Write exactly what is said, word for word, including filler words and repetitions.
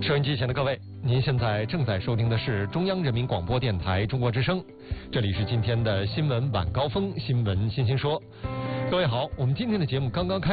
收音机前的各位，您现在正在收听的是中央人民广播电台中国之声，这里是今天的新闻晚高峰新闻新星说。各位好，我们今天的节目刚刚开